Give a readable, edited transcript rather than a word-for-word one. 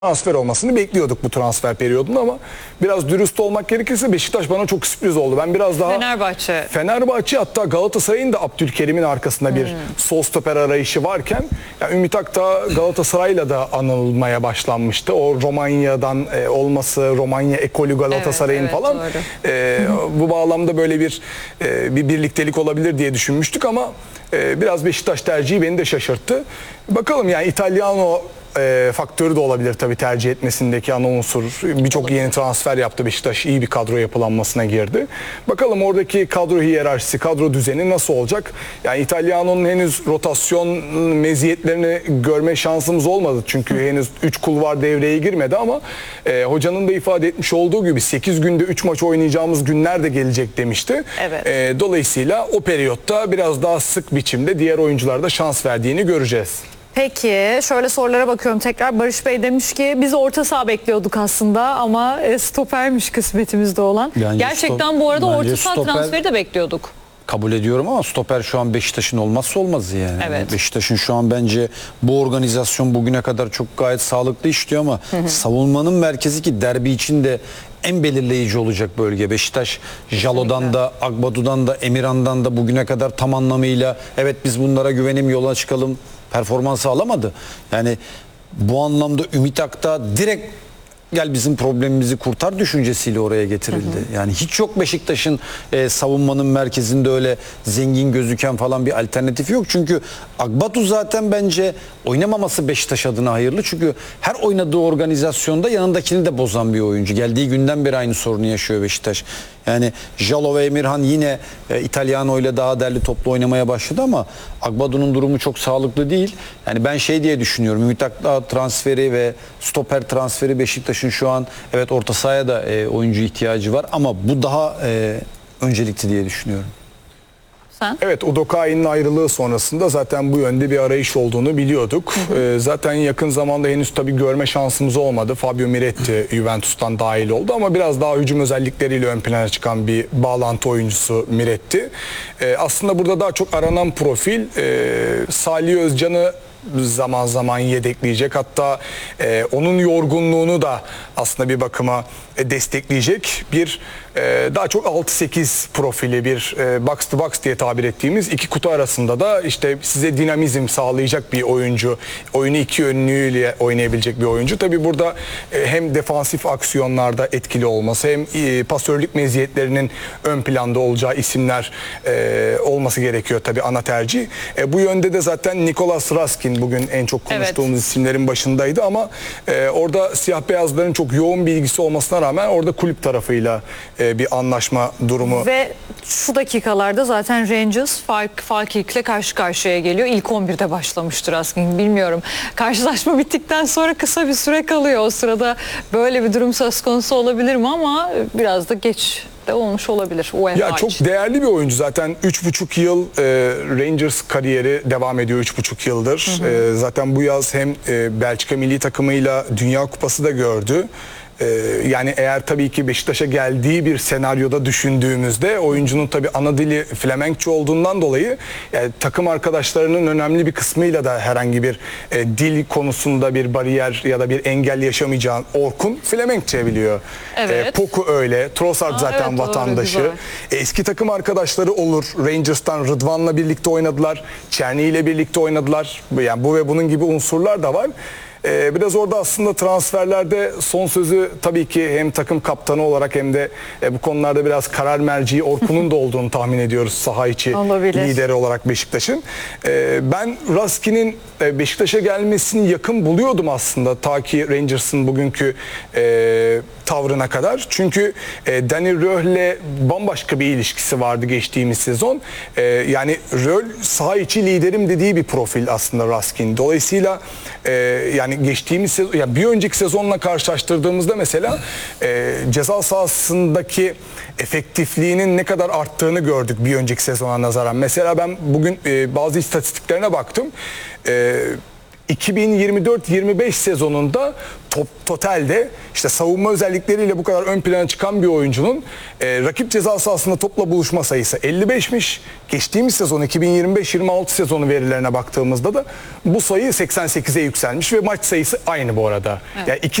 transfer olmasını bekliyorduk bu transfer periyodunda ama biraz dürüst olmak gerekirse Beşiktaş bana çok sürpriz oldu. Ben biraz daha Fenerbahçe hatta Galatasaray'ın da Abdülkerim'in arkasında bir sol stoper arayışı varken yani Ümit Akta Galatasaray'la da anılmaya başlanmıştı. O Romanya'dan olması, Romanya ekolü Galatasaray'ın falan bu bağlamda böyle bir birliktelik olabilir diye düşünmüştük ama biraz Beşiktaş tercihi beni de şaşırttı. Bakalım yani İtalyano faktörü de olabilir tabii tercih etmesindeki ana unsur. Birçok yeni transfer yaptı Beşiktaş. İyi bir kadro yapılanmasına girdi. Bakalım oradaki kadro hiyerarşisi, kadro düzeni nasıl olacak? Yani İtalyano'nun henüz rotasyon meziyetlerini görme şansımız olmadı. Çünkü henüz 3 kulvar devreye girmedi ama hocanın da ifade etmiş olduğu gibi 8 günde 3 maç oynayacağımız günler de gelecek demişti. Evet. Dolayısıyla o periyotta biraz daha sık biçimde diğer oyunculara da şans verdiğini göreceğiz. Peki şöyle sorulara bakıyorum tekrar. Barış Bey demiş ki biz orta saha bekliyorduk aslında ama stopermiş kısmetimizde olan. Gerçekten bu arada orta saha transferi de bekliyorduk. Kabul ediyorum ama stoper şu an Beşiktaş'ın olmazsa olmazı yani. Evet. Beşiktaş'ın şu an bence bu organizasyon bugüne kadar çok gayet sağlıklı işliyor ama savunmanın merkezi ki derbi için de en belirleyici olacak bölge. Beşiktaş Jalo'dan da, Agbadu'dan da, Emirhan'dan da bugüne kadar tam anlamıyla evet biz bunlara güvenim yola çıkalım performansı alamadı. Yani bu anlamda Ümit Akta direkt gel bizim problemimizi kurtar düşüncesiyle oraya getirildi. Yani hiç yok Beşiktaş'ın savunmanın merkezinde öyle zengin gözüken falan bir alternatif yok. Çünkü Agbadu zaten bence oynamaması Beşiktaş adına hayırlı. Çünkü her oynadığı organizasyonda yanındakini de bozan bir oyuncu. Geldiği günden beri aynı sorunu yaşıyor Beşiktaş. Yani Jalo ve Emirhan yine İtalyano ile daha derli toplu oynamaya başladı ama Agbadu'nun durumu çok sağlıklı değil. Yani ben şey diye düşünüyorum. Ümit Akta transferi ve stoper transferi Beşiktaş'ın şu an evet orta sahaya da oyuncu ihtiyacı var ama bu daha öncelikli diye düşünüyorum. Evet, Udokai'nin ayrılığı sonrasında zaten bu yönde bir arayış olduğunu biliyorduk. Zaten yakın zamanda henüz tabii görme şansımız olmadı. Fabio Miretti Juventus'tan dahil oldu ama biraz daha hücum özellikleriyle ön plana çıkan bir bağlantı oyuncusu Miretti. Aslında burada daha çok aranan profil Salih Özcan'ı zaman zaman yedekleyecek. Hatta onun yorgunluğunu da aslında bir bakıma destekleyecek bir daha çok 6-8 profili bir box to box diye tabir ettiğimiz iki kutu arasında da işte size dinamizm sağlayacak bir oyuncu. Oyunu iki yönlüyle oynayabilecek bir oyuncu. Tabi burada hem defansif aksiyonlarda etkili olması hem pasörlük meziyetlerinin ön planda olacağı isimler olması gerekiyor tabi ana tercih. Bu yönde de zaten Nicolas Raskin bugün en çok konuştuğumuz isimlerin başındaydı ama orada siyah beyazların çok yoğun bir ilgisi olmasına rağmen orada kulüp tarafıyla bir anlaşma durumu. Ve şu dakikalarda zaten Rangers Falkirk'le karşı karşıya geliyor. İlk 11'de başlamıştır aslında bilmiyorum. Karşılaşma bittikten sonra kısa bir süre kalıyor. O sırada böyle bir durum söz konusu olabilir mi ama biraz da geç de olmuş olabilir. Ya çok değerli bir oyuncu zaten 3,5 yıl Rangers kariyeri devam ediyor 3,5 yıldır. Zaten bu yaz hem Belçika milli takımıyla Dünya Kupası da gördü. Yani eğer tabii ki Beşiktaş'a geldiği bir senaryoda düşündüğümüzde oyuncunun tabii ana dili Flemenkçe olduğundan dolayı yani takım arkadaşlarının önemli bir kısmıyla da herhangi bir dil konusunda bir bariyer ya da bir engel yaşamayacağın Orkun Flemenkçe biliyor. Evet. Poku öyle. Trossard zaten vatandaşı. Eski takım arkadaşları olur. Rangers'tan Rıdvan'la birlikte oynadılar. Çerni ile birlikte oynadılar. Yani bu ve bunun gibi unsurlar da var. Biraz orada aslında transferlerde son sözü tabii ki hem takım kaptanı olarak hem de bu konularda biraz karar merci Orkun'un da olduğunu tahmin ediyoruz saha içi lideri olarak Beşiktaş'ın. Ben Raskin'in Beşiktaş'a gelmesini yakın buluyordum aslında ta ki Rangers'ın bugünkü tavrına kadar. Çünkü Danny Röhl'le bambaşka bir ilişkisi vardı geçtiğimiz sezon. Yani Röhl saha içi liderim dediği bir profil aslında Raskin. Dolayısıyla yani geçtiğimiz sezon, yani bir önceki sezonla karşılaştırdığımızda mesela ceza sahasındaki efektifliğinin ne kadar arttığını gördük bir önceki sezona nazaran. Mesela ben bugün bazı istatistiklerine baktım. 2024-25 sezonunda totalde işte savunma özellikleriyle bu kadar ön plana çıkan bir oyuncunun rakip ceza sahasında topla buluşma sayısı 55'miş. Geçtiğimiz sezon 2025-26 sezonu verilerine baktığımızda da bu sayı 88'e yükselmiş ve maç sayısı aynı bu arada. Evet. Yani